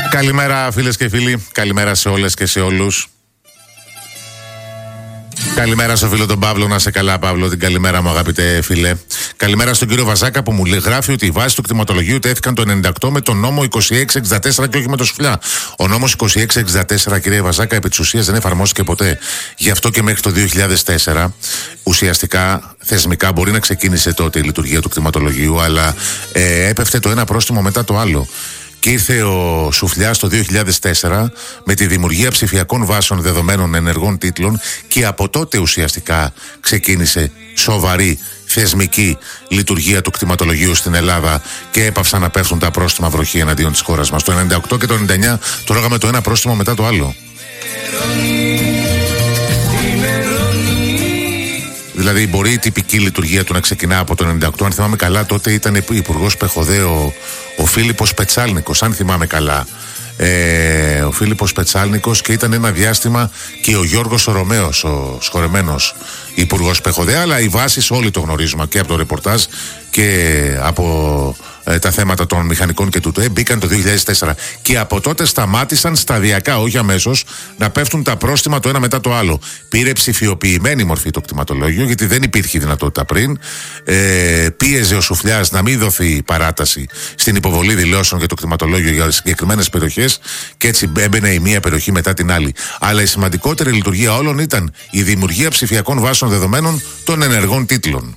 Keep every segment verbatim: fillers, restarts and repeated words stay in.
Καλημέρα φίλες και φίλοι, καλημέρα σε όλες και σε όλους. Καλημέρα στο φίλο τον Παύλο, να σε καλά Παύλο, την καλημέρα μου αγαπητέ φίλε. Καλημέρα στον κύριο Βαζάκα που μου γράφει ότι οι βάσεις του κτηματολογίου τέθηκαν το ενενήντα οκτώ με τον νόμο είκοσι έξι εξήντα τέσσερα και όχι με το Σουφλιά. Ο νόμος είκοσι έξι εξήντα τέσσερα, κύριε Βαζάκα, επί της ουσίας δεν εφαρμόστηκε ποτέ. Γι' αυτό και μέχρι το δύο χιλιάδες τέσσερα ουσιαστικά θεσμικά μπορεί να ξεκίνησε τότε η λειτουργία του κτηματολογίου, αλλά ε, έπεφτε το ένα πρόστιμο μετά το άλλο. Και ήρθε ο Σουφλιάς το δύο χιλιάδες τέσσερα με τη δημιουργία ψηφιακών βάσεων δεδομένων ενεργών τίτλων και από τότε ουσιαστικά ξεκίνησε σοβαρή θεσμική λειτουργία του κτηματολογίου στην Ελλάδα και έπαυσαν να πέφτουν τα πρόστιμα βροχή εναντίον της χώρας μας. Το ενενήντα οκτώ και το ενενήντα εννιά τρώγαμε το ένα πρόστιμο μετά το άλλο. Δηλαδή, μπορεί η τυπική λειτουργία του να ξεκινά από το ενενήντα οκτώ. Αν θυμάμαι καλά, τότε ήταν υπουργός Πεχοδέ ο, ο Φίλιππος Πετσάλνικος. Αν θυμάμαι καλά, ε, ο Φίλιππος Πετσάλνικος, και ήταν ένα διάστημα και ο Γιώργος ο Ρωμαίος, ο σχορεμένος υπουργός Πεχοδέ. Αλλά οι βάσεις όλοι το γνωρίζουμε και από το ρεπορτάζ και από ε, τα θέματα των μηχανικών και του ΤΟΕ μπήκαν το δύο χιλιάδες τέσσερα. Και από τότε σταμάτησαν σταδιακά, όχι αμέσως, να πέφτουν τα πρόστιμα το ένα μετά το άλλο. Πήρε ψηφιοποιημένη μορφή το κτηματολόγιο, γιατί δεν υπήρχε δυνατότητα πριν. Ε, πίεζε ο Σουφλιάς να μην δοθεί παράταση στην υποβολή δηλώσεων για το κτηματολόγιο για συγκεκριμένες περιοχές, και έτσι έμπαινε η μία περιοχή μετά την άλλη. Αλλά η σημαντικότερη λειτουργία όλων ήταν η δημιουργία ψηφιακών βάσεων δεδομένων των ενεργών τίτλων.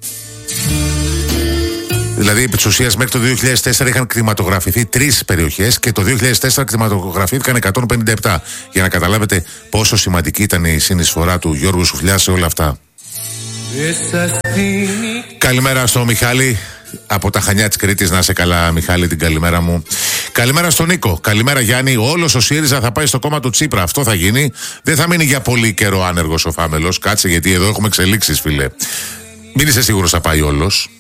Δηλαδή, επί της ουσίας, μέχρι το δύο χιλιάδες τέσσερα είχαν κτηματογραφηθεί τρεις περιοχές και το δύο χιλιάδες τέσσερα κτηματογραφήθηκαν εκατόν πενήντα επτά. Για να καταλάβετε πόσο σημαντική ήταν η συνεισφορά του Γιώργου Σουφλιά σε όλα αυτά. Καλημέρα στο Μιχάλη από τα Χανιά της Κρήτης, να είσαι καλά Μιχάλη, την καλημέρα μου. Καλημέρα στον Νίκο, καλημέρα Γιάννη. Όλος ο ΣΥΡΙΖΑ θα πάει στο κόμμα του Τσίπρα, αυτό θα γίνει. Δεν θα μείνει για πολύ καιρό άνεργος ο Φάμελος. Κάτσε, γιατί εδώ έχουμε εξελίξεις, φίλε. Μην είσαι σίγουρος θα πάει όλος.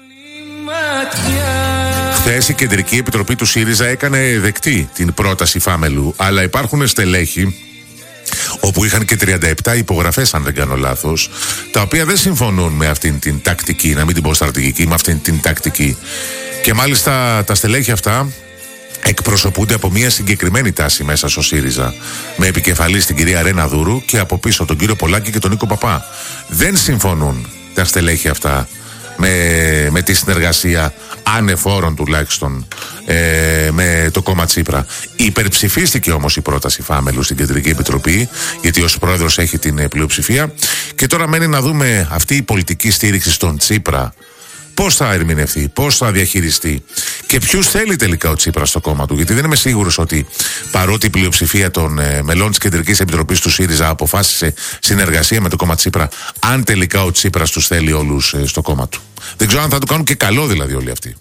Χθες η Κεντρική Επιτροπή του ΣΥΡΙΖΑ έκανε δεκτή την πρόταση Φάμελου, αλλά υπάρχουν στελέχη όπου είχαν και τριάντα επτά υπογραφές, αν δεν κάνω λάθος, τα οποία δεν συμφωνούν με αυτήν την τακτική, να μην την πω στρατηγική, με αυτήν την τακτική. Και μάλιστα τα στελέχη αυτά εκπροσωπούνται από μια συγκεκριμένη τάση μέσα στο ΣΥΡΙΖΑ, με επικεφαλή την κυρία Ρένα Δούρου και από πίσω τον κύριο Πολάκη και τον Νίκο Παπά. Δεν συμφωνούν τα στελέχη αυτά με, με τη συνεργασία ανεφόρων τουλάχιστον ε, με το κόμμα Τσίπρα. Υπερψηφίστηκε όμως η πρόταση Φάμελου στην Κεντρική Επιτροπή, γιατί ως πρόεδρος έχει την πλειοψηφία, και τώρα μένει να δούμε αυτή η πολιτική στήριξη στον Τσίπρα πώς θα ερμηνευτεί, πώς θα διαχειριστεί και ποιους θέλει τελικά ο Τσίπρας στο κόμμα του. Γιατί δεν είμαι σίγουρος ότι, παρότι η πλειοψηφία των ε, μελών της Κεντρικής Επιτροπής του ΣΥΡΙΖΑ αποφάσισε συνεργασία με το κόμμα Τσίπρα, αν τελικά ο Τσίπρας τους θέλει όλους ε, στο κόμμα του. Δεν ξέρω αν θα του κάνουν και καλό δηλαδή όλοι αυτοί.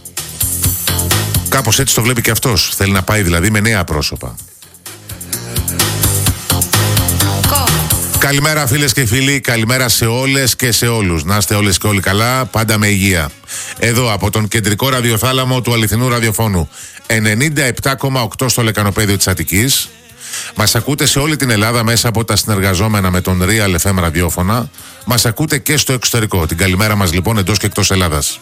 Κάπως έτσι το βλέπει και αυτός. Θέλει να πάει δηλαδή με νέα πρόσωπα. Καλημέρα φίλες και φίλοι, καλημέρα σε όλες και σε όλους. Να είστε όλες και όλοι καλά, πάντα με υγεία. Εδώ από τον κεντρικό ραδιοθάλαμο του αληθινού ραδιοφώνου ενενήντα επτά κόμμα οκτώ στο λεκανοπέδιο της Αττικής. Μας ακούτε σε όλη την Ελλάδα μέσα από τα συνεργαζόμενα με τον Real εφ εμ ραδιόφωνα. Μας ακούτε και στο εξωτερικό. Την καλημέρα μας λοιπόν εντός και εκτός Ελλάδας.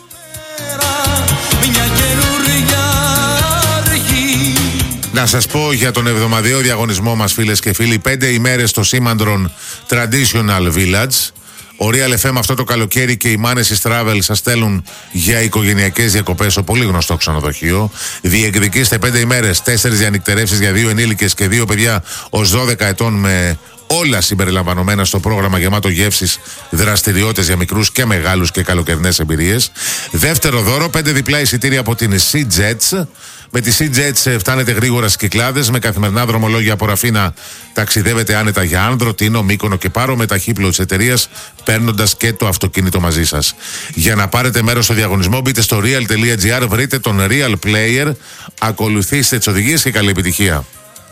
Να σας πω για τον εβδομαδιαίο διαγωνισμό μας φίλες και φίλοι. Πέντε ημέρες στο Σήμαντρον Traditional Village. Ο Real εφ εμ αυτό το καλοκαίρι και οι Μάνεσης Travel σας στέλνουν για οικογενειακές διακοπές στο πολύ γνωστό ξενοδοχείο. Διεκδικήστε πέντε ημέρες, τέσσερις διανυκτερεύσεις για δύο ενήλικες και δύο παιδιά ως δώδεκα ετών, με όλα συμπεριλαμβανωμένα στο πρόγραμμα γεμάτο γεύσεις, δραστηριότητες για μικρούς και μεγάλους και καλοκαιρινές εμπειρίες. Δεύτερο δώρο, πέντε διπλά εισιτήρια από την SeaJets. Με τη SeaJets φτάνετε γρήγορα στις Κυκλάδες, με καθημερινά δρομολόγια από Ραφίνα ταξιδεύετε άνετα για Άνδρο, Τίνο, Μύκονο και Πάρο με ταχύπλο της εταιρείας, παίρνοντας και το αυτοκίνητο μαζί σας. Για να πάρετε μέρος στο διαγωνισμό μπείτε στο real τελεία gr, βρείτε τον Real Player, ακολουθήστε τις οδηγίες και καλή επιτυχία.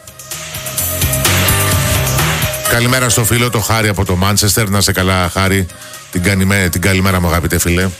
Καλημέρα στο φίλο το Χάρη από το Μάντσεστερ. Να σε καλά Χάρη, την, καλημέρα, την καλημέρα μου αγαπητέ φίλε.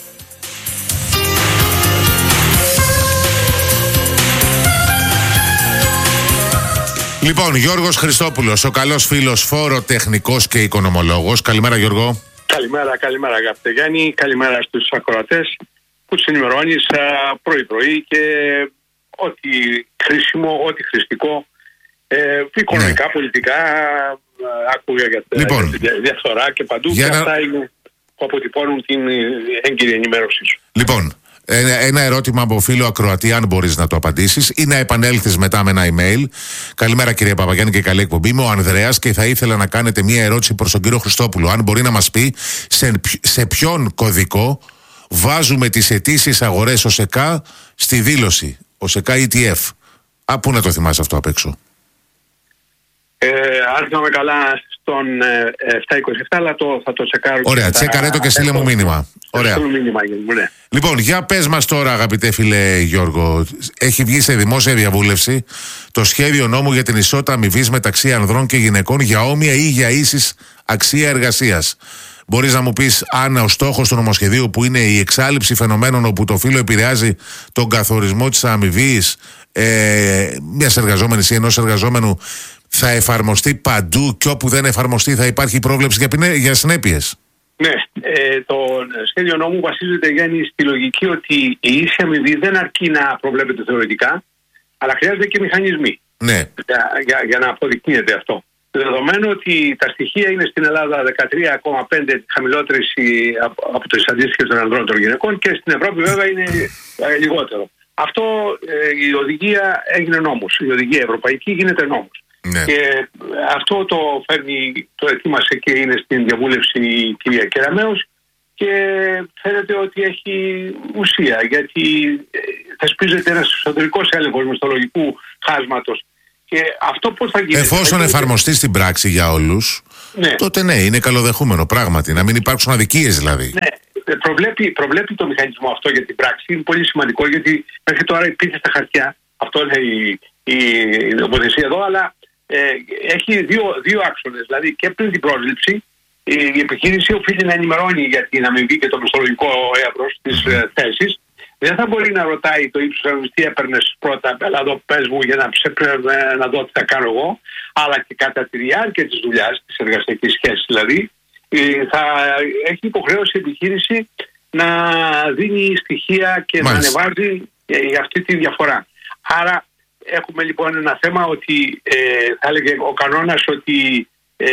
Λοιπόν, Γιώργος Χριστόπουλος, ο καλός φίλος, φόρο-τεχνικός και οικονομολόγος. Καλημέρα Γιώργο. Καλημέρα, καλημέρα αγαπητέ Γιάννη. Καλημέρα στους ακροατές που τους ενημερώνεις πρωί-πρωί και ό,τι χρήσιμο χρήσιμο, ό,τι χρηστικό, ε, οικονομικά, ναι. πολιτικά, άκουγα για λοιπόν, τη διαφθορά και παντού, και να... αυτά είναι που αποτυπώνουν την έγκυρη ενημέρωσή σου. Λοιπόν, ένα ερώτημα από φίλο ακροατή, αν μπορείς να το απαντήσεις, ή να επανέλθεις μετά με ένα email. Καλημέρα κύριε Παπαγιάννη και καλή εκπομπή. Είμαι ο Ανδρέας και θα ήθελα να κάνετε μία ερώτηση προς τον κύριο Χριστόπουλο. Αν μπορεί να μας πει σε, σε ποιον κωδικό βάζουμε τις αιτήσεις αγορές ΟΣΕΚΑ στη δήλωση, ΟΣΕΚΑ ι τι εφ. Α, πού να το θυμάσαι αυτό απ' έξω? Ε, αν θυμάμαι καλά στον ε, επτακόσια είκοσι επτά, αλλά το, θα το τσεκάρω. Ωραία, τσέκαρε το και στείλε μου μήνυμα. Ωραία. Μήνυμα, ναι. Λοιπόν, για πες μας τώρα, αγαπητέ φίλε Γιώργο, έχει βγει σε δημόσια διαβούλευση το σχέδιο νόμου για την ισότητα αμοιβής μεταξύ ανδρών και γυναικών για όμοια ή για ίσης αξία εργασίας. Μπορείς να μου πεις αν ο στόχος του νομοσχεδίου, που είναι η εξάλειψη φαινομένων όπου το φύλο επηρεάζει τον καθορισμό της αμοιβής ε, μιας εργαζόμενης ή ενός εργαζόμενου, θα εφαρμοστεί παντού, και όπου δεν εφαρμοστεί θα υπάρχει πρόβλεψη για, για συνέπειες? Ναι, ε, το σχέδιο νόμου βασίζεται, Γιάννη, στη λογική ότι η ίση αμοιβή δεν αρκεί να προβλέπεται θεωρητικά, αλλά χρειάζονται και μηχανισμοί ναι. για, για, για να αποδεικνύεται αυτό. Δεδομένου ότι τα στοιχεία είναι στην Ελλάδα δεκατρία κόμμα πέντε χαμηλότερες από, από τις αντίστοιχες των ανδρών των γυναικών, και στην Ευρώπη βέβαια είναι ε, λιγότερο. Αυτό ε, η οδηγία έγινε νόμος. Η οδηγία ευρωπαϊκή γίνεται νόμος. Ναι. Και αυτό το φέρνει, το ετοίμασε και είναι στην διαβούλευση η κυρία Κεραμέως, και φαίνεται ότι έχει ουσία, γιατί θεσπίζεται ένας εσωτερικός έλεγχος μισθολογικού χάσματος. Και αυτό πώς θα γίνει? Εφόσον εφαρμοστεί στην πράξη για όλους, ναι. τότε ναι, είναι καλοδεχούμενο πράγματι, να μην υπάρξουν αδικίες δηλαδή. Ναι. Προβλέπει, προβλέπει το μηχανισμό αυτό για την πράξη. Είναι πολύ σημαντικό, γιατί μέχρι τώρα υπήρχε στα χαρτιά. Αυτό είναι η, η, η νομοθεσία εδώ, αλλά ε, έχει δύο, δύο άξονες. Δηλαδή, και πριν την πρόσληψη, η, η επιχείρηση οφείλει να ενημερώνει για την αμοιβή και το μισθολογικό έμπρος της mm-hmm. ε, θέσης. Δεν θα μπορεί να ρωτάει το ύψος αμοιβής, τι έπαιρνες πρώτα, αλλά εδώ πες μου για να, να δω τι θα κάνω εγώ. Αλλά και κατά τη διάρκεια της δουλειάς, της εργασιακής σχέσης δηλαδή, θα έχει υποχρέωση η επιχείρηση να δίνει στοιχεία και Μάλιστα. να ανεβάζει για αυτή τη διαφορά. Άρα έχουμε λοιπόν ένα θέμα ότι ε, θα έλεγε ο κανόνας ότι ε,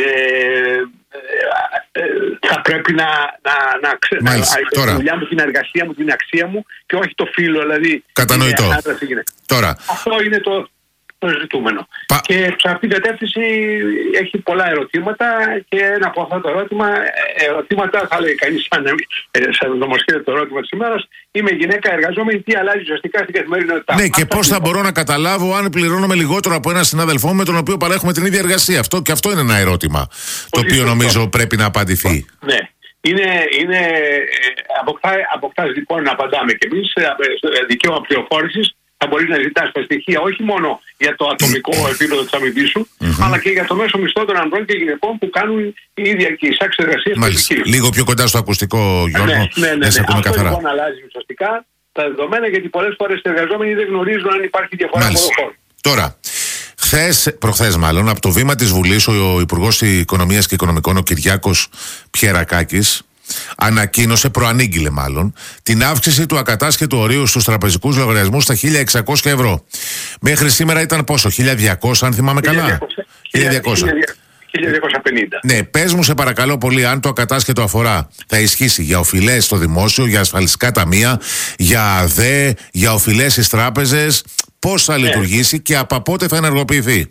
ε, θα πρέπει να, να, να ξέρω τη δουλειά μου, την εργασία μου, την αξία μου, και όχι το φύλο, δηλαδή. Κατανοητό. Τώρα. Αυτό είναι το, το ζητούμενο. Πα... Και σε αυτήν την κατεύθυνση έχει πολλά ερωτήματα, και ένα από αυτά τα ερωτήμα, ερωτήματα θα λέει κανείς σαν, σαν νομοσχέδιο το ερώτημα της ημέρας: είμαι γυναίκα εργαζόμενη, τι αλλάζει ουσιαστικά στην καθημερινότητά? Ναι, και πώς θα μπορώ να καταλάβω αν πληρώνομαι λιγότερο από έναν συνάδελφό μου με τον οποίο παρέχουμε την ίδια εργασία? Αυτό, και αυτό είναι ένα ερώτημα το οποίο σωστό. νομίζω πρέπει να απαντηθεί. Ναι. Είναι, είναι, αποκτά, αποκτάς λοιπόν να απαντάμε κι εμείς δικαίωμα πληροφόρησης. Θα μπορεί να ζητάς τα στοιχεία όχι μόνο για το ατομικό επίπεδο της αμοιβής σου, mm-hmm. αλλά και για το μέσο μισθό των ανδρών και γυναικών που κάνουν η ίδια και οι σάξεις εργασίας. Μάλιστα. Λίγο πιο κοντά στο ακουστικό, Γιώργο. Ναι, ναι, ναι, ναι. Αυτό καθαρά. Λοιπόν αλλάζει ουσιαστικά τα δεδομένα, γιατί πολλές φορές οι εργαζόμενοι δεν γνωρίζουν αν υπάρχει διαφορά από το χώρο. Τώρα, χθες, προχθές μάλλον, από το βήμα της Βουλής, ο Υπουργός Οικονομίας και Οικονομικών, ο Κυριάκος Πιερακάκης, ανακοίνωσε, προανήγγειλε μάλλον, την αύξηση του ακατάσχετου ορίου στους τραπεζικούς λογαριασμούς στα χίλια εξακόσια ευρώ. Μέχρι σήμερα ήταν πόσο? χίλια διακόσια, αν θυμάμαι καλά. χίλια διακόσια πενήντα. Ναι, πες μου σε παρακαλώ πολύ, αν το ακατάσχετο αφορά, θα ισχύσει για οφειλές στο δημόσιο, για ασφαλιστικά ταμεία, για ΑΔΕ, για οφειλές στις τράπεζες, πώς θα λειτουργήσει και από πότε θα ενεργοποιηθεί?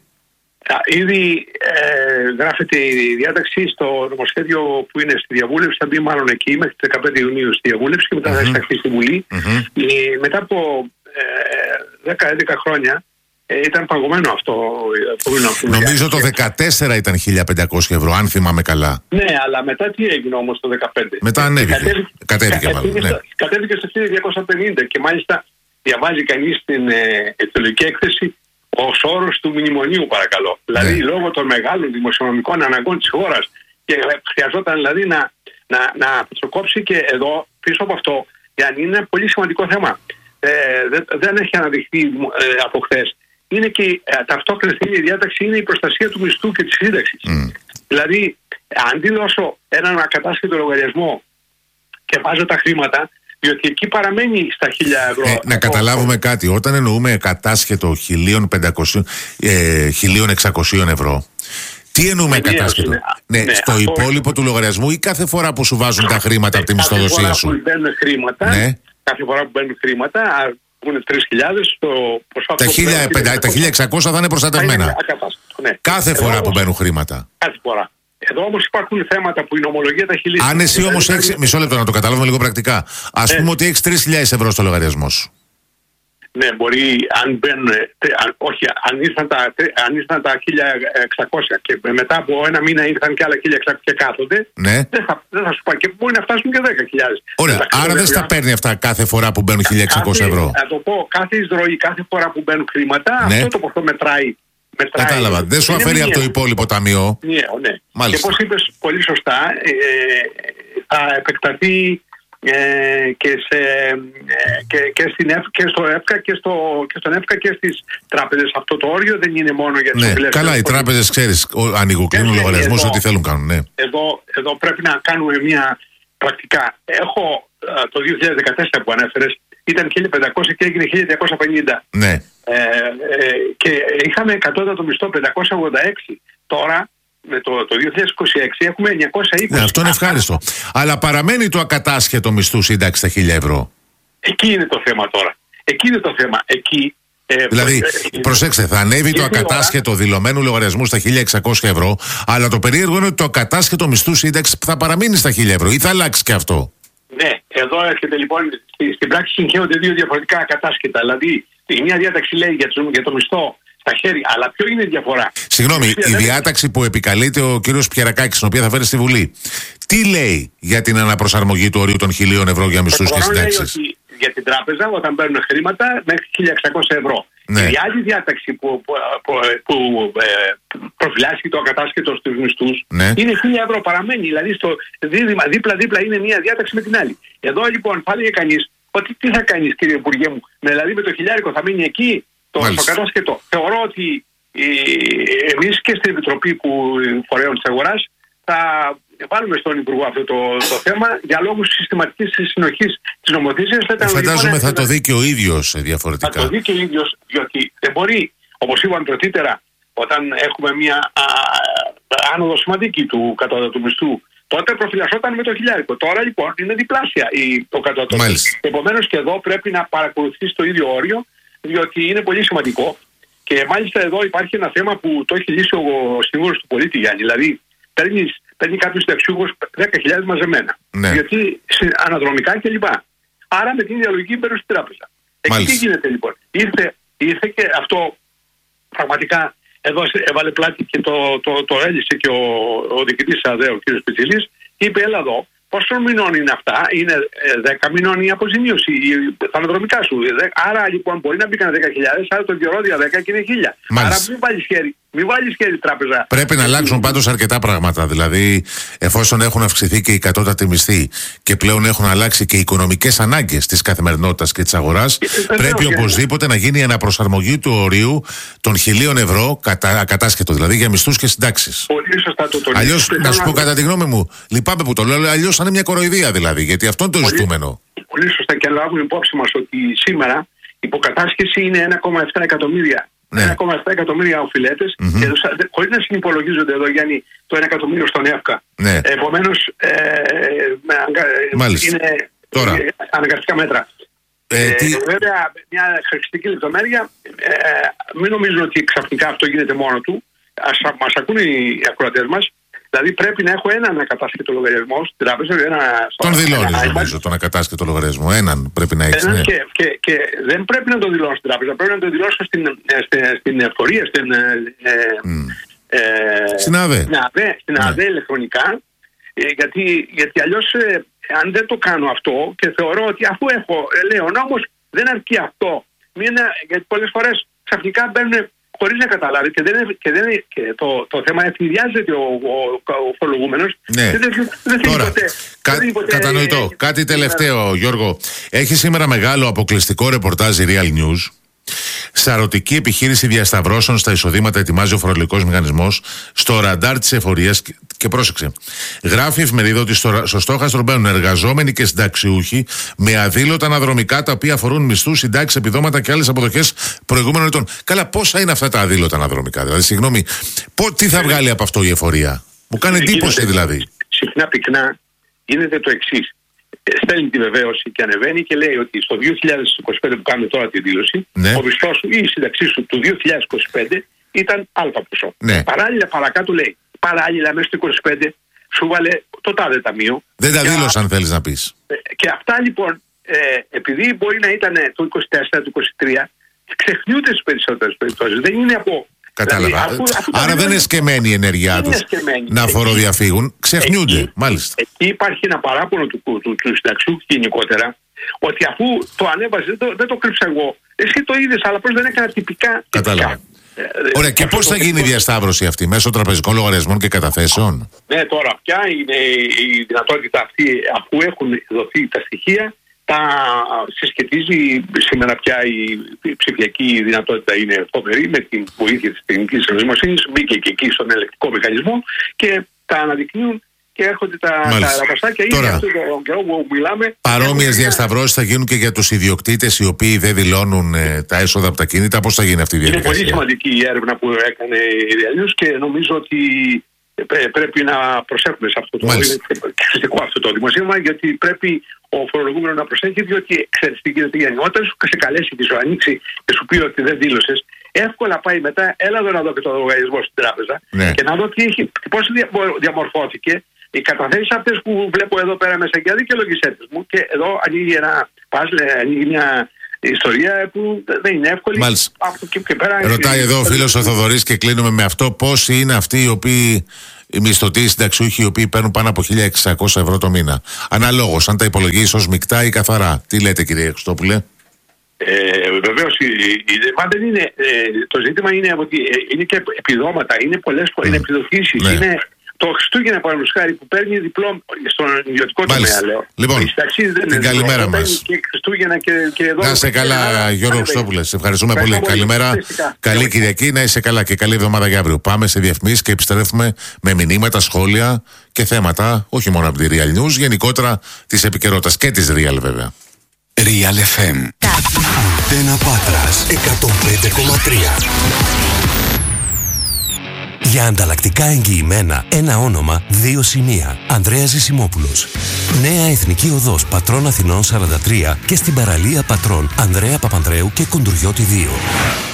Ήδη ε, γράφεται η διάταξη στο νομοσχέδιο που είναι στη διαβούλευση. Θα μπει μάλλον εκεί μέχρι τις δεκαπέντε Ιουνίου στη διαβούλευση, και μετά mm-hmm. θα εισαχθεί στη Βουλή. Mm-hmm. Ε, μετά από ε, δέκα έντεκα χρόνια ε, ήταν παγωμένο αυτό. Που Νομίζω το δεκατέσσερα ήταν χίλια πεντακόσια ευρώ, αν θυμάμαι καλά. Ναι, αλλά μετά τι έγινε όμως το δεκαπέντε? Μετά ανέβηκε. Κατέβηκε, κατέβηκε, μάλλον, ναι. κατέβηκε στο χίλια διακόσια πενήντα, και μάλιστα διαβάζει κανείς την ε, αιτιολογική έκθεση ως όρος του μνημονίου, παρακαλώ. Δηλαδή, ναι. λόγω των μεγάλων δημοσιονομικών αναγκών της χώρας, και χρειαζόταν δηλαδή να, να, να προκόψει, και εδώ πίσω από αυτό, για είναι ένα πολύ σημαντικό θέμα. Ε, δεν, δεν έχει αναδειχθεί ε, από χθες. Είναι και ε, ταυτόχρονα στην ίδια διάταξη είναι η προστασία του μισθού και της σύνταξης. Mm. Δηλαδή, αντί δώσω έναν ακατάσχετο λογαριασμό και βάζω τα χρήματα, διότι εκεί παραμένει στα χίλια ευρώ. Ε, να καταλάβουμε κάτι. Όταν εννοούμε κατάσχετο χίλια πεντακόσια, ε, χίλια εξακόσια ευρώ, τι εννοούμε κατάσχετο? Ναι, ναι, στο υπόλοιπο του λογαριασμού ή κάθε φορά που σου βάζουν τα χρήματα από τη μισθοδοσία σου? Κάθε φορά που μπαίνουν χρήματα, ναι. κάθε φορά που μπαίνουν χρήματα, που είναι τρεις χιλιάδες, το τα, τα χίλια εξακόσια θα είναι προστατευμένα. Ναι. Κάθε Εδώ φορά όμως, που μπαίνουν χρήματα. Κάθε φορά. Εδώ όμως υπάρχουν θέματα που η νομολογία τα έχει λύσει. Αν εσύ όμως έχεις. Μισό λεπτό να το καταλάβουμε λίγο πρακτικά. Ας ε. πούμε ότι έχεις τρεις χιλιάδες ευρώ στο λογαριασμό σου. Ναι, μπορεί, αν μπαίνουν. Όχι, αν ήρθαν τα, αν ήρθαν τα χίλια εξακόσια και μετά από ένα μήνα ήρθαν και άλλα χίλια εξακόσια και κάθονται. Ναι. Δεν θα, δεν θα σου πάει. Και μπορεί να φτάσουν και δέκα χιλιάδες. Ωραία. Άρα δεν στα παίρνει αυτά κάθε φορά που μπαίνουν χίλια εξακόσια ευρώ. Να το πω, κάθε εισρωή, κάθε φορά που μπαίνουν χρήματα, ναι. αυτό το ποσό μετράει. Μετράει. Κατάλαβα. Δεν σου αφαιρεί από το υπόλοιπο ταμείο. Ναι, ναι. Μάλιστα. Και όπως είπες πολύ σωστά, ε, θα επεκταθεί ε, και, σε, ε, και, και, στην ΕΦ, και στο ΕΦΚΑ και, στο, και στον ΕΦΚΑ και στις τράπεζες. Αυτό το όριο δεν είναι μόνο για τις ναι, καλά, οι τράπεζες, ξέρεις, ανοίγουν, κλείνουν λογαριασμούς, ό,τι θέλουν κάνουν. Ναι. Εδώ, εδώ πρέπει να κάνουμε μια πρακτικά. Έχω το δύο χιλιάδες δεκατέσσερα που ανέφερες, ήταν χίλια πεντακόσια και έγινε χίλια διακόσια πενήντα. Ναι. Ε, ε, και είχαμε εκατότατο μισθό πεντακόσια ογδόντα έξι. Τώρα με το, το δύο χιλιάδες είκοσι έξι έχουμε εννιακόσια είκοσι. Ναι, αυτό είναι ευχάριστο. Αλλά παραμένει το ακατάσχετο μισθού σύνταξη στα χίλια ευρώ. Εκεί είναι το θέμα τώρα. Εκεί είναι το θέμα. Εκεί, ε, δηλαδή, ε, προσέξτε, θα ανέβει το ακατάσχετο ώρα... δηλωμένου λογαριασμού στα χίλια εξακόσια ευρώ, αλλά το περίεργο είναι ότι το ακατάσχετο μισθού σύνταξη θα παραμείνει στα χίλια ευρώ ή θα αλλάξει και αυτό. Ναι, εδώ έρχεται λοιπόν, στην πράξη συγχέονται δύο διαφορετικά ακατάσχετα. Δηλαδή, η μία διάταξη λέει για το, για το μισθό στα χέρια, αλλά ποιο είναι η διαφορά? Συγγνώμη, η, η διάταξη που επικαλείται ο κύριος Πιερακάκης, την οποία θα φέρει στη Βουλή, τι λέει για την αναπροσαρμογή του ορίου των χιλίων ευρώ για μισθούς και συντάξεις? Για την τράπεζα, όταν παίρνουν χρήματα, μέχρι χίλια εξακόσια ευρώ. Ναι. Η άλλη διάταξη που, που, που, που ε, προφυλάσσει το ακατάσχετο στους μισθούς, ναι, είναι χίλια ευρώ. Παραμένει, δηλαδή στο δίπλα-δίπλα είναι μία διάταξη με την άλλη. Εδώ λοιπόν θα έλεγε κανείς ότι τι θα κάνεις, κύριε Υπουργέ μου, δηλαδή με το χιλιάρικο θα μείνει εκεί το κατάσχετο? Θεωρώ ότι ε, εμείς και στην Επιτροπή που Φορέων της Αγοράς θα βάλουμε στον Υπουργό αυτό το, το θέμα για λόγους συστηματικής συνοχής της νομοθεσίας. Φαντάζομαι θα το δει και ο ίδιος διαφορετικά. Θα το δει και ο ίδιος, διότι δεν μπορεί, όπως είπαν πρωτήτερα, όταν έχουμε μια α, άνοδο σημαντική του κατώτατου μισθού, τότε προφυλασσόταν με το χιλιάρικο. Τώρα λοιπόν είναι διπλάσια η, το κατώτατο. Επομένως και εδώ πρέπει να παρακολουθήσει το ίδιο όριο, διότι είναι πολύ σημαντικό. Και μάλιστα εδώ υπάρχει ένα θέμα που το έχει λύσει ο σύμβουλος του πολίτη, Γιάννη. Δηλαδή, παίρνεις, παίρνει κάποιος συνταξιούχος δέκα χιλιάδες μαζεμένα. Ναι. Γιατί αναδρομικά κλπ. Άρα με την ίδια λογική παίρνουν στην τράπεζα. Εκεί τι γίνεται λοιπόν? Ήρθε, ήρθε και αυτό πραγματικά εδώ έβαλε πλάτη και το, το, το έλυσε και ο, ο διοικητής ΑΔΕ, ο κ. Πιτσιλής, και είπε: έλα εδώ, πόσο μηνών είναι αυτά? Είναι δέκα μηνών η αποζημίωση, τα αναδρομικά σου. Άρα λοιπόν μπορεί να μπήκαν δέκα χιλιάδες, άρα το διορόδια δέκα και είναι χίλια. Άρα μην βάλεις χέρι. Μην βάλει χέρι τράπεζα. Πρέπει να αλλάξουν πάντως αρκετά πράγματα. Δηλαδή, εφόσον έχουν αυξηθεί και οι κατώτατοι μισθοί και πλέον έχουν αλλάξει και οι οικονομικές ανάγκες της καθημερινότητας και της αγοράς, ε, πρέπει οπωσδήποτε να γίνει η αναπροσαρμογή του ορίου των χιλίων ευρώ, κατα, ακατάσχετο δηλαδή, για μισθούς και συντάξεις. Πολύ σωστά το τονίζω. Αλλιώς, να σου πω κατά τη γνώμη μου, λυπάμαι που το λέω, αλλιώς θα είναι μια κοροϊδία δηλαδή, γιατί αυτό είναι το πολύ, ζητούμενο. Πολύ σωστά, και λάβουμε υπόψη μας ότι σήμερα η υποκατάσχεση είναι ένα κόμμα επτά εκατομμύρια. Ναι. ένα κόμμα επτά εκατομμύρια οφειλέτες, mm-hmm. και χωρίς να συνυπολογίζονται εδώ, Γιάννη, το ένα εκατομμύριο στον ΕΦΚΑ. Ναι. Επομένως, ε, είναι Τώρα. αναγκαστικά μέτρα. Ε, ε, τι... Βέβαια, μια χαρακτηριστική λεπτομέρεια, ε, μην νομίζουν ότι ξαφνικά αυτό γίνεται μόνο του. Ας, μας ακούνε οι ακροατές μας. Δηλαδή πρέπει να έχω έναν ακατάσχετο λογαριασμό στην τράπεζα. Ένα, τον δηλώνει, νομίζω, τον ακατάσχετο λογαριασμό. Έναν πρέπει να έχει. Ναι. Και, και, και δεν πρέπει να τον δηλώσω στην τράπεζα. Πρέπει να τον δηλώσω στην, στην, στην εφορία, στην, ε, mm. ε, στην ΑΔΕ. Στην ΑΔΕ, στην ναι. ΑΔΕ ηλεκτρονικά. Ε, γιατί γιατί αλλιώς, ε, αν δεν το κάνω αυτό και θεωρώ ότι αφού έχω, ε, λέει ο νόμος, δεν αρκεί αυτό. Μην, γιατί πολλές φορές ξαφνικά μπαίνουν χωρίς να καταλάβει και, δεν, και, δεν, και το, το θέμα ευνηδιάζεται ο, ο, ο φορολογούμενος. Ναι. Δεν, δεν, δεν Τώρα, ποτέ, κα, δεν ποτέ, κατανοητό. Ε, Κάτι τελευταίο, ε, Γιώργο. Έχει σήμερα μεγάλο αποκλειστικό ρεπορτάζ η Real News. Σαρωτική επιχείρηση διασταυρώσεων στα εισοδήματα ετοιμάζει ο φορολογικός μηχανισμός στο ραντάρ της εφορίας Και πρόσεξε. Γράφει η εφημερίδα ότι στο, στο στόχαστρο μπαίνουν εργαζόμενοι και συνταξιούχοι με αδήλωτα αναδρομικά τα οποία αφορούν μισθούς, συντάξεις, επιδόματα και άλλες αποδοχές προηγούμενων ετών. Καλά, πόσα είναι αυτά τα αδήλωτα αναδρομικά? Δηλαδή, συγγνώμη, πό, τι θα βγάλει από αυτό η εφορία? Μου κάνει εντύπωση δηλαδή. Συχνά πυκνά γίνεται το εξής. Στέλνει τη βεβαίωση και ανεβαίνει και λέει ότι στο δύο χιλιάδες είκοσι πέντε που κάνουμε τώρα τη δήλωση, ναι, ο μισθός σου ή η σύνταξή σου του δύο χιλιάδες είκοσι πέντε ήταν αλφα ποσό. Ναι. Παράλληλα, παρακάτω λέει, παράλληλα μέσα στο είκοσι πέντε σου βάλε το τάδε ταμείο. Δεν τα δήλωσαν, θέλεις να πεις. Και αυτά λοιπόν, ε, επειδή μπορεί να ήταν το είκοσι τέσσερα, το είκοσι τρία, ξεχνιούνται στις περισσότερες περιπτώσεις. Δεν είναι από. Κατάλαβα. Δηλαδή, αφού, αφού Άρα δεν είναι σκεμμένη η ενέργειά τους να φοροδιαφύγουν. Ξεχνιούνται, εκεί, μάλιστα. Εκεί υπάρχει ένα παράπονο του, του, του, του συνταξιού γενικότερα, ότι αφού το ανέβασε, δεν το, δεν το κρύψα εγώ. Εσύ το είδες, αλλά πώς δεν έκανα τυπικά. Κατάλαβα. Ωραία, και πώς θα γίνει η διασταύρωση αυτή, μέσω τραπεζικών λογαριασμών και καταθέσεων? Ναι, τώρα πια είναι η δυνατότητα αυτή, αφού έχουν δοθεί τα στοιχεία, τα συσχετίζει. Σήμερα πια η ψηφιακή δυνατότητα είναι φοβερή, με την βοήθεια της τεχνικής νοημοσύνης, μπήκε και εκεί στον ελεκτικό μηχανισμό και τα αναδεικνύουν και έρχονται τα ραπαστάκια. Ήδη αυτό το καιρό που μιλάμε. Παρόμοιες διασταυρώσεις θα γίνουν και για τους ιδιοκτήτες οι οποίοι δεν δηλώνουν ε, τα έσοδα από τα κινητά. Πώς θα γίνει αυτή η διαδικασία? Είναι πολύ σημαντική η έρευνα που έκανε η Real News και νομίζω ότι πρέπει να προσέχουμε σε αυτό το χρηστικό αυτό το δημοσίευμα, γιατί πρέπει ο φορολογούμενος να προσέχει, διότι ξέρεις τι γίνεται γενικότερα, σου σε καλέσει και σου ανοίξει και σου πει ότι δεν δήλωσες. Εύκολα πάει μετά, έλα εδώ να δω και το λογαριασμό στην τράπεζα, ναι, και να δω τι έχει, πώς διαμορφώθηκε. Οι καταθέσεις αυτές που βλέπω εδώ πέρα μέσα και αδικαιολογησές μου, και εδώ ανοίγει ένα παζλ, ανοίγει μια ιστορία που δεν είναι εύκολη. Μάλιστα. Και, και πέρα, ρωτάει εδώ ο φίλος ο Θοδωρής και κλείνουμε με αυτό. Πόσοι είναι αυτοί οι οποίοι, οι μισθωτοί συνταξιούχοι, οι οποίοι παίρνουν πάνω από χίλια εξακόσια ευρώ το μήνα? Αναλόγως, αν τα υπολογίσεις ως μεικτά ή καθαρά. Τι λέτε, κύριε Χριστόπουλε? Ε, Βεβαίως, δεν είναι, ε, το ζήτημα είναι ότι είναι και επιδόματα, είναι πολλές mm. είναι επιδοτήσεις, ναι, είναι το Χριστούγεννα παραδείγματος χάρη που παίρνει διπλό στον ιδιωτικό τομέα, λέω. Λοιπόν, την καλημέρα μας. Και Χριστούγεννα και, και εδώ. Να είσαι καλά, Γιώργο Χριστόπουλε. Σε ευχαριστούμε πολύ. πολύ. Καλημέρα. Φυσικά. Καλή Κυριακή, να είσαι καλά και καλή εβδομάδα για αύριο. Πάμε σε διαφημίσεις και επιστρέφουμε με μηνύματα, σχόλια και θέματα, όχι μόνο από τη Real News, γενικότερα της επικαιρότητας και της Real, βέβαια. Real εφ εμ. Αντένα Πάτρας εκατόν πέντε κόμμα τρία. Για ανταλλακτικά εγγυημένα, ένα όνομα, δύο σημεία. Ανδρέας Ζησιμόπουλος. Νέα Εθνική Οδός Πατρών Αθηνών σαράντα τρία και στην παραλία Πατρών Ανδρέα Παπανδρέου και Κουντουριώτη δύο. Α!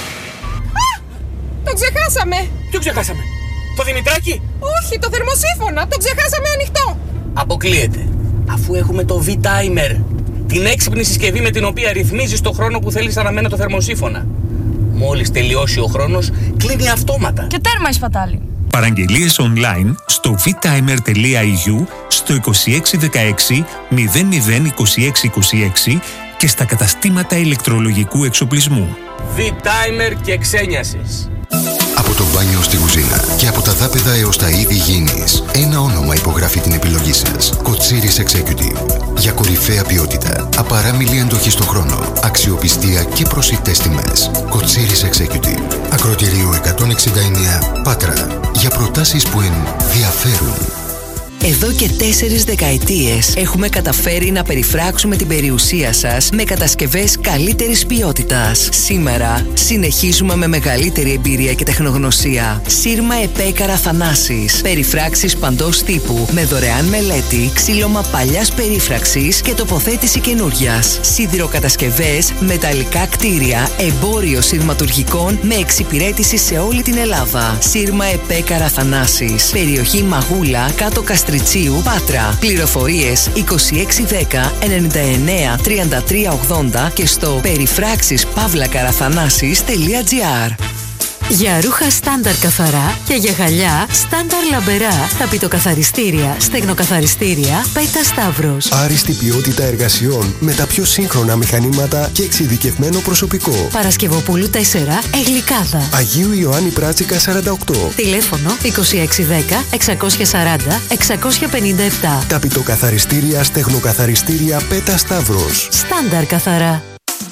Το ξεχάσαμε! Ποιο ξεχάσαμε? Το Δημητράκι? Όχι, το θερμοσύφωνα! Το ξεχάσαμε ανοιχτό! Αποκλείεται. Αφού έχουμε το V-Timer, την έξυπνη συσκευή με την οποία ρυθμίζεις το χρόνο που θέλεις αναμένα το θερμοσύφωνα. Μόλις τελειώσει ο χρόνος, κλείνει αυτόματα. Και τέρμα η σπατάλη. Παραγγελίες online στο vtimer τελεία ι γιου, στο είκοσι έξι δεκαέξι μηδέν μηδέν είκοσι έξι είκοσι έξι και στα καταστήματα ηλεκτρολογικού εξοπλισμού. V-Timer και ξένιασες. Από το μπάνιο στη κουζίνα και από τα δάπεδα έως τα είδη γήινης, ένα όνομα υπογράφει την επιλογή σας. Κοτσίρις Executive. Για κορυφαία ποιότητα, απαράμιλη αντοχή στο χρόνο, αξιοπιστία και προσιτές τιμές. Κοτσίρις Executive. Ακροτηρίου εκατόν εξήντα εννέα Πάτρα. Για προτάσεις που ενδιαφέρουν. Εδώ και τέσσερις δεκαετίες έχουμε καταφέρει να περιφράξουμε την περιουσία σας με κατασκευές καλύτερης ποιότητας. Σήμερα συνεχίζουμε με μεγαλύτερη εμπειρία και τεχνογνωσία. Σύρμα Επέκαρα Θανάσης. Περιφράξεις παντός τύπου με δωρεάν μελέτη, ξύλωμα παλιάς περίφραξης και τοποθέτηση καινούριας. Σιδηροκατασκευές, μεταλλικά κτίρια, εμπόριο σειρματουργικών με εξυπηρέτηση σε όλη την Ελλάδα. Σύρμα Επέκαρα Θανάσης. Περιοχή Μαγούλα, κάτω Καστριτσίου, Πάτρα. Πληροφορίες είκοσι έξι δέκα ενενήντα εννέα τριάντα τρία ογδόντα και στο περιφράξεις παύλα καραθανάσης τελεία τζι άρ. Για ρούχα στάνταρ καθαρά και για γυαλιά στάνταρ λαμπερά, ταπητοκαθαριστήρια, στεγνοκαθαριστήρια, Πέτα Σταύρος. Άριστη ποιότητα εργασιών με τα πιο σύγχρονα μηχανήματα και εξειδικευμένο προσωπικό. Παρασκευοπούλου τέσσερα, Εγλικάδα. Αγίου Ιωάννη Πράτσικα σαράντα οκτώ. Τηλέφωνο είκοσι έξι δέκα εξακόσια σαράντα εξακόσια πενήντα επτά. Ταπητοκαθαριστήρια, στεγνοκαθαριστήρια, Πέτα Σταύρος. Στάνταρ καθαρά.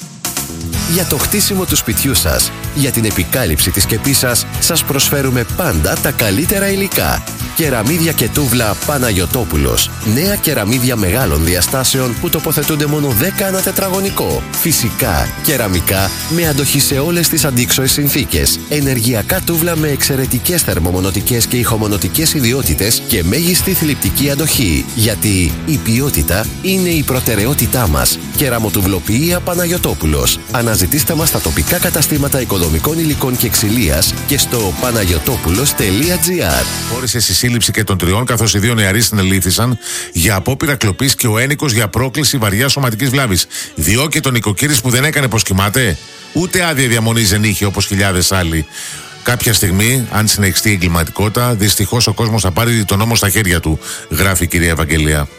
Για το χτίσιμο του σπιτιού σας, για την επικάλυψη της σκεπής σας, σας προσφέρουμε πάντα τα καλύτερα υλικά. Κεραμίδια και τούβλα Παναγιωτόπουλος. Νέα κεραμίδια μεγάλων διαστάσεων που τοποθετούνται μόνο δέκα ανά τετραγωνικό. Φυσικά, κεραμικά με αντοχή σε όλες τις αντίξωες συνθήκες. Ενεργειακά τούβλα με εξαιρετικές θερμομονωτικές και ηχομονωτικές ιδιότητες και μέγιστη θλιπτική αντοχή. Γιατί η ποιότητα είναι η προτεραιότητά μας. Κεραμοτουβλοποιία Παναγιωτόπουλος. Αναζητήστε μας στα τοπικά καταστήματα οικοδομικών υλικών και ξυλίας και στο παναγιωτόπουλος τελεία τζι άρ. Χώρισε στη σύλληψη και των τριών, καθώς οι δύο νεαροί συνελήφθησαν για απόπειρα κλοπής και ο ένικος για πρόκληση βαριά σωματικής βλάβης. Διώκει τον νοικοκύρης που δεν έκανε πως κοιμάται, ούτε άδεια διαμονής δεν είχε όπως χιλιάδες άλλοι. Κάποια στιγμή, αν συνεχιστεί η εγκληματικότητα, δυστυχώς ο κόσμος θα πάρει τον νόμο στα χέρια του, γράφει η κυρία Ευαγγελία.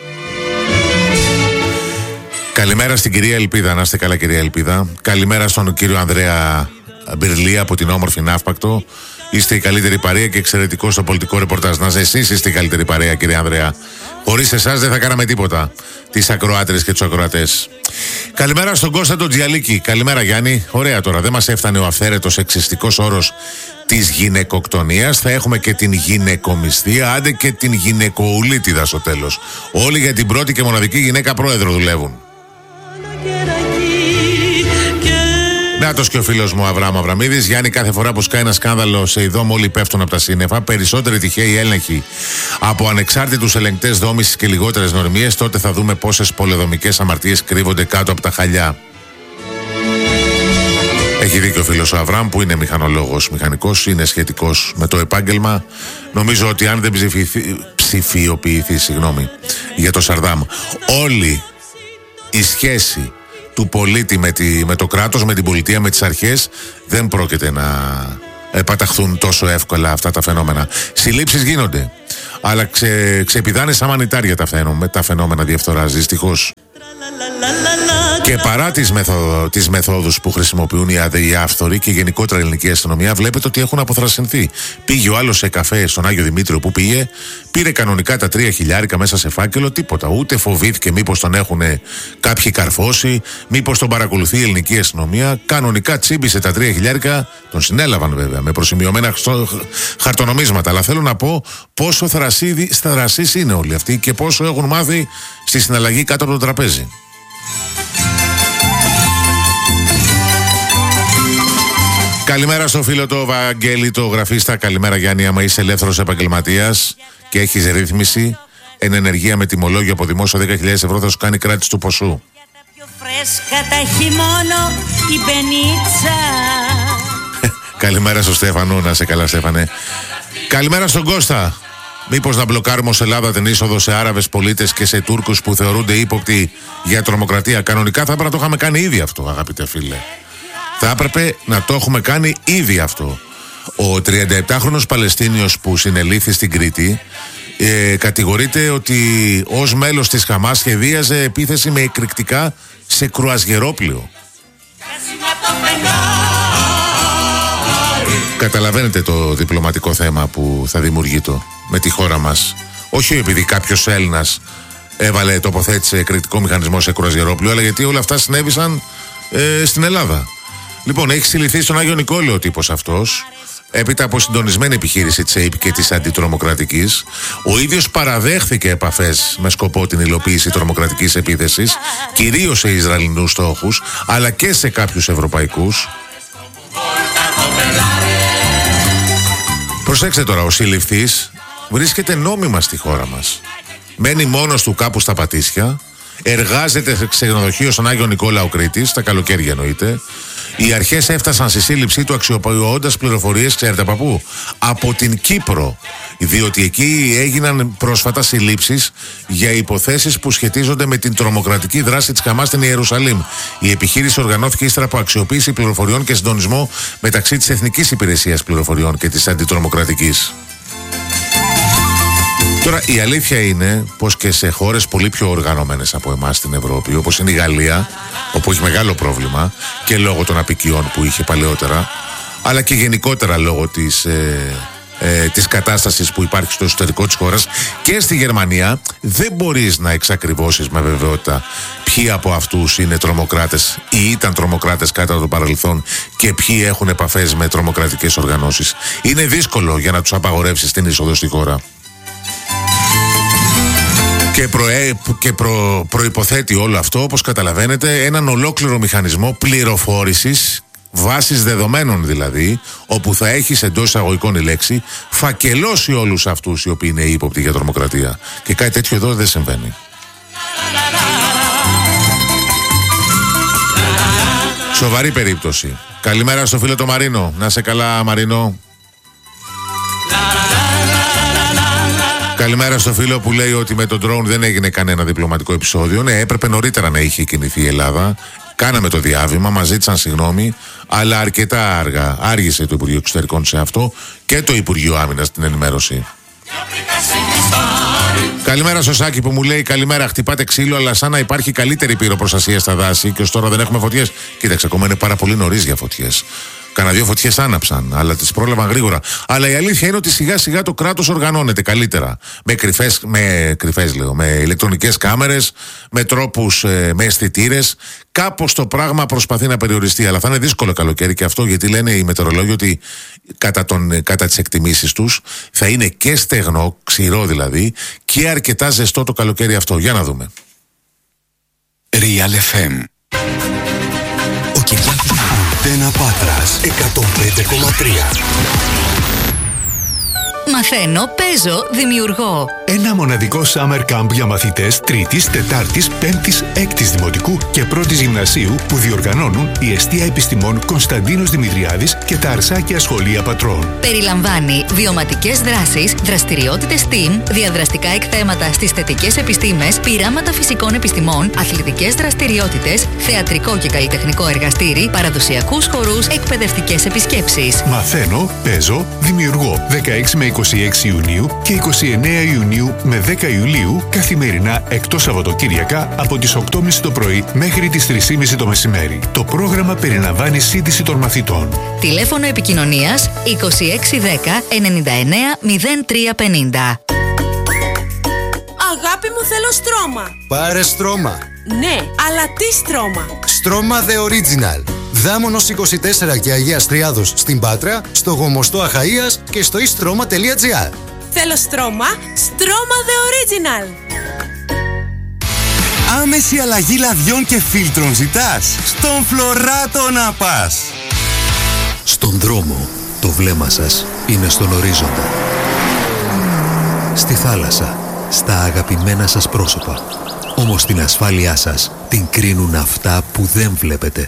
Καλημέρα στην κυρία Ελπίδα, να είστε καλά κυρία Ελπίδα. Καλημέρα στον κύριο Ανδρέα Μπυρλή από την όμορφη Ναύπακτο. Είστε η καλύτερη παρέα και εξαιρετικό στο πολιτικό ρεπορτάζ. Να εσείς είστε η καλύτερη παρέα, κύριε Ανδρέα. Χωρίς εσάς δεν θα κάναμε τίποτα. Τις ακροάτρες και τους ακροατές. Καλημέρα στον Κώστα τον Τζιαλίκη. Καλημέρα Γιάννη. Ωραία τώρα, δεν μας έφτανε ο αυθαίρετος εξιστικός όρος της γυναικοκτονίας. Θα έχουμε και την γυναικομισθία, άντε και την γυναικοουλίτιδα στο τέλος. Όλοι για την πρώτη και μοναδική γυναίκα πρόεδρο δουλεύουν. Νάτος και ο φίλος μου Αβραάμ Αβραμίδης. Γιάννη, κάθε φορά που σκάει ένα σκάνδαλο σε ειδόμ, όλοι πέφτουν από τα σύννεφα. Περισσότεροι τυχαίοι έλεγχοι από ανεξάρτητους ελεγκτές δόμησης και λιγότερες νορμίες. Τότε θα δούμε πόσες πολεδομικές αμαρτίες κρύβονται κάτω από τα χαλιά. Έχει δίκιο ο φίλος ο Αβραάμ που είναι μηχανολόγος, μηχανικός, είναι σχετικός με το επάγγελμα. Νομίζω ότι αν δεν ψηφιθεί, ψηφιοποιηθεί, συγγνώμη, για το Σαρδάμ, όλη η σχέση του πολίτη με, τη, με το κράτος, με την πολιτεία, με τις αρχές, δεν πρόκειται να επαταχθούν τόσο εύκολα αυτά τα φαινόμενα. Συλλήψεις γίνονται, αλλά ξε, ξεπηδάνε σαν μανιτάρια τα φαινόμενα, τα φαινόμενα διαφθοράς, δυστυχώς. Και παρά τις, μεθόδου, τις μεθόδους που χρησιμοποιούν οι, οι άφθοροι και γενικότερα η ελληνική αστυνομία, βλέπετε ότι έχουν αποθρασινθεί. Πήγε ο άλλος σε καφέ στον Άγιο Δημήτριο που πήγε, πήρε κανονικά τα τρία χιλιάρικα μέσα σε φάκελο, τίποτα. Ούτε φοβήθηκε μήπως τον έχουν κάποιοι καρφώσει, μήπως τον παρακολουθεί η ελληνική αστυνομία. Κανονικά τσίμπησε τα τρία χιλιάρικα, τον συνέλαβαν βέβαια με προσημειωμένα χαρτονομίσματα. Αλλά θέλω να πω πόσο θρασείς είναι όλοι αυτοί και πόσο έχουν μάθει στη συναλλαγή κάτω από το τραπέζι. Καλημέρα στο φίλο το Βαγγέλη, το γραφίστα. Καλημέρα Γιάννη, άμα είσαι ελεύθερος επαγγελματίας και έχεις ρύθμιση, εν ενεργεία με τιμολόγιο από δημόσιο δέκα χιλιάδες ευρώ θα σου κάνει κράτηση του ποσού. Καλημέρα στο Στέφανο, να σε καλά Στέφανε. Καλημέρα στον Κώστα. Μήπως να μπλοκάρουμε ως Ελλάδα την είσοδο σε Άραβες πολίτες και σε Τούρκους που θεωρούνται ύποπτοι για τρομοκρατία? Κανονικά θα έπρεπε να το είχαμε κάνει ήδη αυτό, αγαπητέ φίλε. Θα έπρεπε να το έχουμε κάνει ήδη αυτό. Ο τριανταεπτάχρονος Παλαιστίνιος που συνελήφθη στην Κρήτη ε, κατηγορείται ότι ως μέλος της Χαμάς σχεδίαζε επίθεση με εκρηκτικά σε κρουαζιερόπλοιο. Καταλαβαίνετε το διπλωματικό θέμα που θα δημιουργεί το με τη χώρα μας. Όχι επειδή κάποιος Έλληνας έβαλε, τοποθέτησε εκρηκτικό μηχανισμό σε κρουαζιερόπλοιο, αλλά γιατί όλα αυτά συνέβησαν ε, στην Ελλάδα. Λοιπόν, έχει συλληφθεί στον Άγιο Νικόλαιο ο τύπος αυτός, έπειτα από συντονισμένη επιχείρηση της ΑΕΠ και της αντιτρομοκρατικής. Ο ίδιος παραδέχθηκε επαφές με σκοπό την υλοποίηση τρομοκρατικής επίθεσης, κυρίως σε Ισραηλινούς στόχους, αλλά και σε κάποιους ευρωπαϊκούς. Προσέξτε τώρα, ο συλληφθής βρίσκεται νόμιμα στη χώρα μας. Μένει μόνος του κάπου στα Πατήσια, εργάζεται σε ξενοδοχείο στον Άγιο Νικόλαο Κρήτης, τα καλοκαίρια εννοείται. Οι αρχές έφτασαν στη σύλληψή του αξιοποιώντας πληροφορίες, ξέρετε από πού? Από την Κύπρο. Διότι εκεί έγιναν πρόσφατα συλλήψεις για υποθέσεις που σχετίζονται με την τρομοκρατική δράση της Χαμάς στην Ιερουσαλήμ. Η επιχείρηση οργανώθηκε ύστερα από αξιοποίηση πληροφοριών και συντονισμό μεταξύ της Εθνικής Υπηρεσίας Πληροφοριών και της Αντιτρομοκρατικής. Τώρα η αλήθεια είναι πως και σε χώρες πολύ πιο οργανωμένες από εμάς στην Ευρώπη, όπως είναι η Γαλλία, όπου έχει μεγάλο πρόβλημα και λόγω των απικιών που είχε παλαιότερα, αλλά και γενικότερα λόγω της, ε, ε, της κατάστασης που υπάρχει στο εσωτερικό της χώρας, και στη Γερμανία δεν μπορείς να εξακριβώσεις με βεβαιότητα ποιοι από αυτούς είναι τρομοκράτες ή ήταν τρομοκράτες κατά το παρελθόν και ποιοι έχουν επαφές με τρομοκρατικές οργανώσεις. Είναι δύσκολο για να τους απαγορεύσεις την είσοδο στη χώρα. Και, προέ, και προ, προϋποθέτει όλο αυτό, όπως καταλαβαίνετε, έναν ολόκληρο μηχανισμό πληροφόρησης, βάσης δεδομένων δηλαδή, όπου θα έχεις, εντός εισαγωγικών η λέξη, φακελώσει όλους αυτούς οι οποίοι είναι ύποπτοι για τρομοκρατία. Και κάτι τέτοιο εδώ δεν συμβαίνει. Σοβαρή περίπτωση. Καλημέρα στο φίλο το Μαρίνο. Να σε καλά, Μαρίνο. Καλημέρα στο φίλο που λέει ότι με τον drone δεν έγινε κανένα διπλωματικό επεισόδιο. Ναι, έπρεπε νωρίτερα να είχε κινηθεί η Ελλάδα. Κάναμε το διάβημα, μας ζήτησαν συγγνώμη, αλλά αρκετά αργά. Άργησε το Υπουργείο Εξωτερικών σε αυτό και το Υπουργείο Άμυνας στην ενημέρωση. Καλημέρα στο Σάκη που μου λέει: καλημέρα, χτυπάτε ξύλο, αλλά σαν να υπάρχει καλύτερη πυροπροστασία στα δάση και ως τώρα δεν έχουμε φωτιές. Κοίταξε, ακόμα είναι πάρα πολύ νωρίς για φωτιές. Κάνα δύο φωτιές άναψαν, αλλά τις πρόλαβαν γρήγορα. Αλλά η αλήθεια είναι ότι σιγά σιγά το κράτος οργανώνεται καλύτερα. Με κρυφές, με κρυφές λέω, με ηλεκτρονικές κάμερες, με τρόπους, ε, με αισθητήρες. Κάπως το πράγμα προσπαθεί να περιοριστεί. Αλλά θα είναι δύσκολο καλοκαίρι και αυτό, γιατί λένε οι μετεωρολόγοι ότι κατά, τον, κατά τις εκτιμήσεις τους θα είναι και στεγνό, ξηρό δηλαδή, και αρκετά ζεστό το καλοκαίρι αυτό. Για να δούμε. Real εφ εμ. Ο Κυριάκος Αντένα Πάτρας εκατόν πέντε κόμμα τρία. Μαθαίνω, παίζω, δημιουργώ. Ένα μοναδικό summer camp για μαθητές τρίτης, τετάρτης, πέμπτης, έκτης δημοτικού και πρώτης γυμνασίου που διοργανώνουν η Εστία Επιστημών Κωνσταντίνος Δημητριάδης και τα Αρσάκια Σχολεία Πατρών. Περιλαμβάνει βιωματικές δράσεις, δραστηριότητες STEAM, διαδραστικά εκθέματα στις θετικές επιστήμες, πειράματα φυσικών επιστημών, αθλητικές δραστηριότητες, θεατρικό και καλλιτεχνικό εργαστήρι, παραδοσιακούς χορούς, εκπαιδευτικές επισκέψεις. Μαθαίνω, παίζω, δημιουργώ. δεκαέξι με είκοσι έξι Ιουνίου και είκοσι εννέα Ιουνίου με δέκα Ιουλίου, καθημερινά εκτός Σαββατοκύριακα από τις οκτώ και μισή το πρωί μέχρι τις τρεις και μισή το μεσημέρι. Το πρόγραμμα περιλαμβάνει σύντηση των μαθητών. Τηλέφωνο επικοινωνίας είκοσι έξι δέκα ενενήντα εννέα μηδέν τρία πενήντα. Αγάπη μου, θέλω στρώμα. Πάρε στρώμα. Ναι, αλλά τι στρώμα? Στρώμα The Original. Δάμονος είκοσι τέσσερα και Αγίας Τριάδος στην Πάτρα, στο Γομοστό Αχαΐας και στο e-stroma τελεία gr. Θέλω στρώμα, στρώμα The Original. Άμεση αλλαγή λαδιών και φίλτρων ζητάς? Στον Φλωράτο να πας. Στον δρόμο, το βλέμμα σας είναι στον ορίζοντα. Στη θάλασσα, στα αγαπημένα σας πρόσωπα. Όμως την ασφάλειά σας την κρίνουν αυτά που δεν βλέπετε.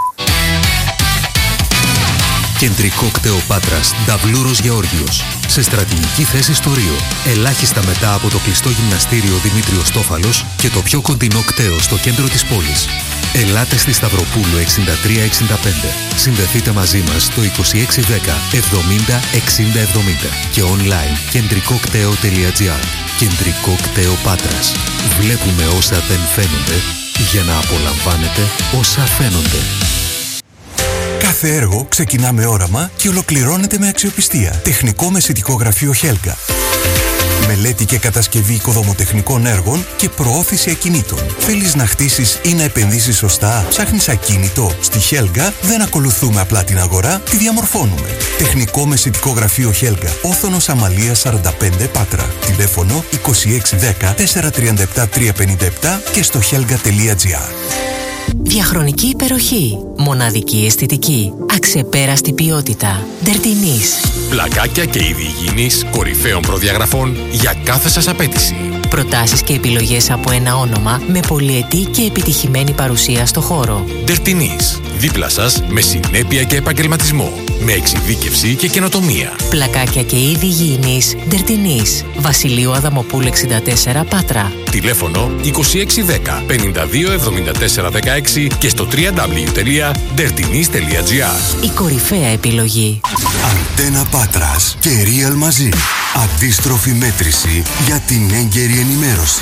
Κεντρικό κτέο Πάτρας, Νταβλούρος Γεώργιος. Σε στρατηγική θέση στο Ρίο. Ελάχιστα μετά από το κλειστό γυμναστήριο Δημήτριος Τόφαλος και το πιο κοντινό κτέο στο κέντρο της πόλης. Ελάτε στη Σταυροπούλου εξήντα τρία εξήντα πέντε. Συνδεθείτε μαζί μας στο είκοσι έξι δέκα εβδομήντα εξήντα εβδομήντα και online κεντρικό κτέο τελεία gr. Κεντρικό κτέο Πάτρας. Βλέπουμε όσα δεν φαίνονται για να απολαμβάνετε όσα φαίνονται. Κάθε έργο ξεκινά με όραμα και ολοκληρώνεται με αξιοπιστία. Τεχνικό μεσητικό γραφείο Χέλγα. Μελέτη και κατασκευή οικοδομοτεχνικών έργων και προώθηση ακινήτων. Θέλεις να χτίσεις ή να επενδύσεις σωστά? Ψάχνεις ακίνητο? Στη Χέλγα δεν ακολουθούμε απλά την αγορά, τη διαμορφώνουμε. Τεχνικό μεσητικό γραφείο Χέλγα. Όθωνος Αμαλίας σαράντα πέντε Πάτρα. Τηλέφωνο είκοσι έξι δέκα τετρακόσια τριάντα επτά τριακόσια πενήντα επτά και στο χέλγα τελεία gr. Διαχρονική υπεροχή. Μοναδική αισθητική. Αξεπέραστη ποιότητα. Ντερτινής. Πλακάκια και είδη υγιεινής κορυφαίων προδιαγραφών για κάθε σας απέτηση. Προτάσεις και επιλογές από ένα όνομα με πολυετή και επιτυχημένη παρουσία στο χώρο. Ντερτινής. Δίπλα σας με συνέπεια και επαγγελματισμό. Με εξειδίκευση και καινοτομία. Πλακάκια και είδη υγιεινής. Ντερτινής. Βασιλείου Αδαμοπούλου εξήντα τέσσερα Πάτρα. Τηλέφωνο είκοσι έξι δέκα πενήντα δύο εβδομήντα τέσσερα δεκαέξι και στο double-u double-u double-u τελεία ντερτινής τελεία gr. Η κορυφαία επιλογή. Αντένα Πάτρας και Real μαζί. Αντίστροφη μέτρηση για την έγκαιρη ενημέρωση.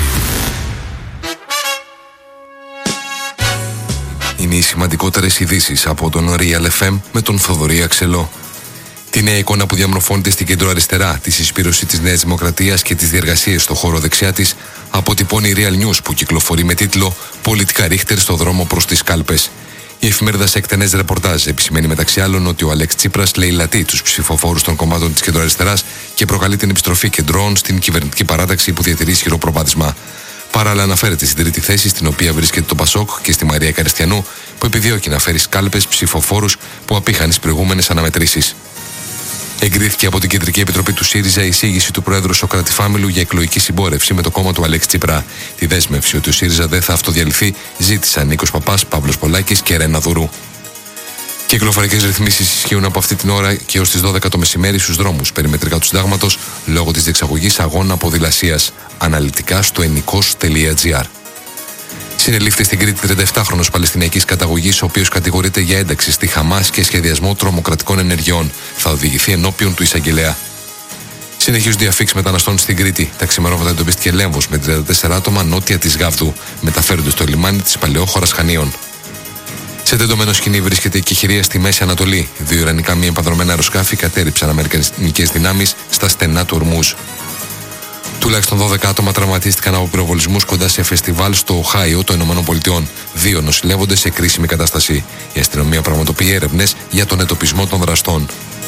Είναι οι σημαντικότερες ειδήσεις από τον Real εφ εμ με τον Θοδωρή Αξελό. Τη νέα εικόνα που διαμορφώνεται στην κεντροαριστερά, τη συσπήρωση της Νέας Δημοκρατίας και τις διεργασίες στο χώρο δεξιά της, αποτυπώνει η Real News που κυκλοφορεί με τίτλο «Πολιτικά ρίχτερ στο δρόμο προς τις κάλπες». Η εφημερίδα σε εκτενές ρεπορτάζ επισημαίνει μεταξύ άλλων ότι ο Αλέξ Τσίπρας λαιλατεί τους ψηφοφόρους των κομμάτων της κεντροαριστεράς και προκαλεί την επιστροφή κεντρών στην κυβερνητική παράταξη που διατηρεί ισχυρό προβάδισμα. Παράλληλα, αναφέρεται στην τρίτη θέση, στην οποία βρίσκεται το Πασόκ, και στη Μαρία Καριστιανού, που επιδιώκει να φέρει σκάλπες ψηφοφόρους που απήχαν στις προηγούμενες αναμετρήσεις. Εγκρίθηκε από την Κεντρική Επιτροπή του ΣΥΡΙΖΑ η εισήγηση του Προέδρου Σωκράτη Φάμελου για εκλογική συμπόρευση με το κόμμα του Αλέξη Τσίπρα. Τη δέσμευση ότι ο ΣΥΡΙΖΑ δεν θα αυτοδιαλυθεί ζήτησαν Νίκος Παπάς, Παύλος Πολάκης και Ρένα Δουρού. Κυκλοφορικές ρυθμίσεις ισχύουν από αυτή την ώρα και ως τις δώδεκα το μεσημέρι στους δρόμους περιμετρικά του Συντάγματος λόγω της διεξαγωγής αγώνα ποδηλασίας. Αναλυτικά στο ενικός τελεία τζι άρ. Συνελήφθη στην Κρήτη τριάντα επτάχρονος Παλαιστινιακής καταγωγής, ο οποίος κατηγορείται για ένταξη στη Χαμάς και σχεδιασμό τρομοκρατικών ενεργειών. Θα οδηγηθεί ενώπιον του εισαγγελέα. Συνεχίζονται οι αφίξεις μεταναστών στην Κρήτη. Τα ξημερώματα εντοπίστηκε Λέμβος με τριάντα τέσσερα άτομα νότια της Γάβδου. Μεταφέρονται στο λιμάνι της Παλαιόχωρας Χανίων. Σε τεντωμένο σκηνή βρίσκεται η εκεχηρία στη Μέση Ανατολή. Δύο ιρανικά μη επανδρομένα αεροσκάφη κατέριψαν αμερικανικές δυνάμεις στα στενά του Ορμούζ. Τουλάχιστον δώδεκα άτομα τραυματίστηκαν από πυροβολισμούς κοντά σε φεστιβάλ στο Οχάιο των ΗΠΑ. Δύο νοσηλεύονται σε κρίσιμη κατάσταση. Η αστυνομία πραγματοποιεί έρευνες για τον εντοπισμό των δραστών.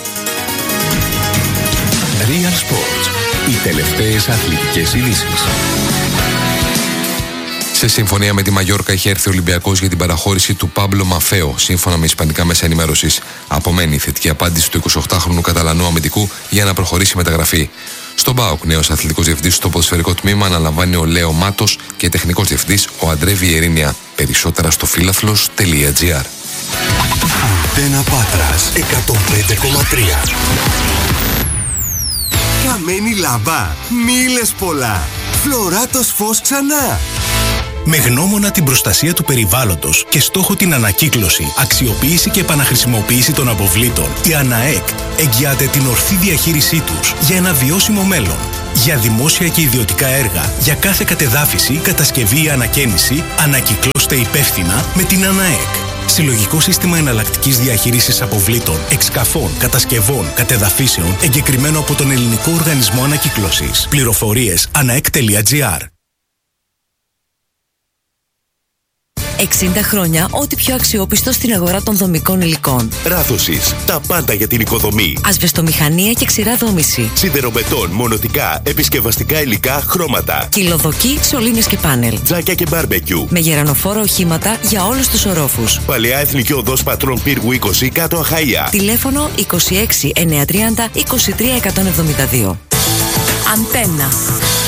Real Sports. Οι τελευταίες αθλητικές ειδήσεις. Σε συμφωνία με τη Μαγιόρκα είχε έρθει ο Ολυμπιακός για την παραχώρηση του Πάμπλο Μαφέο, σύμφωνα με ισπανικά μέσα ενημέρωσης. Απομένει η θετική απάντηση του εικοσιοκτάχρονου Καταλανού αμυντικού για να προχωρήσει μεταγραφή. Στον ΠΑΟΚ, νέος αθλητικός διευθυντής στο ποδοσφαιρικό τμήμα αναλαμβάνει ο Λέο Μάτος και τεχνικός διευθυντής ο Αντρέ Βιερίνια. Περισσότερα στο φίλαθλος τελεία τζι άρ. Αντένα Πάτρας εκατόν πέντε κόμμα τρία. Καμένη λάμπα, μη λες πολλά. Φλωράτος φως ξανά. Με γνώμονα την προστασία του περιβάλλοντος και στόχο την ανακύκλωση, αξιοποίηση και επαναχρησιμοποίηση των αποβλήτων, η ΑΝΑΕΚ εγγυάται την ορθή διαχείρισή τους για ένα βιώσιμο μέλλον. Για δημόσια και ιδιωτικά έργα, για κάθε κατεδάφιση, κατασκευή ή ανακαίνιση, ανακυκλώστε υπεύθυνα με την ΑΝΑΕΚ. Συλλογικό σύστημα εναλλακτικής διαχείρισης αποβλήτων, εξκαφών, κατασκευών, κατεδαφίσεων, εγκεκριμένο από τον Ελληνικό Οργανισμό Ανακύκλωσης. Πληροφορίες αναεκ τελεία τζι άρ. εξήντα χρόνια ό,τι πιο αξιόπιστο στην αγορά των δομικών υλικών. Ράθωσης. Τα πάντα για την οικοδομή. Ασβεστομηχανία και ξηρά δόμηση. Σιδερομετών, μονοτικά, επισκευαστικά υλικά, χρώματα. Κυλοδοκή, σωλήνες και πάνελ. Τζάκια και μπάρμπεκιου. Με γερανοφόρα οχήματα για όλους τους ορόφους. Παλαιά Εθνική Οδός Πατρών Πύργου είκοσι, κάτω Αχαΐα. Τηλέφωνο είκοσι έξι εννιακόσια τριάντα είκοσι τρία εκατόν εβδομήντα δύο. Αντένα.